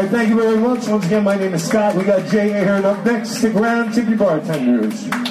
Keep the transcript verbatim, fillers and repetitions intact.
right, thank you very much. Once again, my name is Scott. We got Jay Ahern up next. Stick around, tip your bartenders.